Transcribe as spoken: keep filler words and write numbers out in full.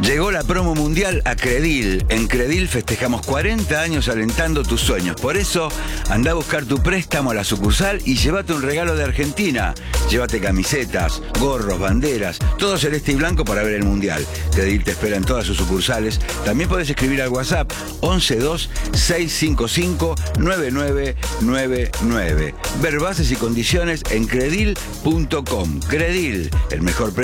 Llegó la promo mundial a Credil. En Credil festejamos cuarenta años alentando tus sueños. Por eso, anda a buscar tu préstamo a la sucursal y llévate un regalo de Argentina. Llévate camisetas, gorros, banderas, todo celeste y blanco para ver el mundial. Credil te espera en todas sus sucursales. También podés escribir al WhatsApp once dos seis cinco cinco nueve nueve nueve nueve. Ver bases y condiciones en credil punto com. Credil, el mejor préstamo